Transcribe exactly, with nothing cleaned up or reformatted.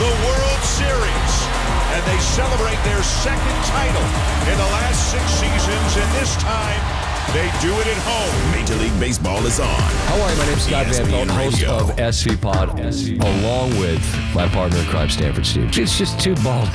the World Series. And they celebrate their second title in the last six seasons, and this time they do it at home. Major League Baseball is on. How are you? My name's Scott E S Van P N Pelt, host Radio. of S V Pod, along with my partner in crime, Stanford Steve. It's just two bald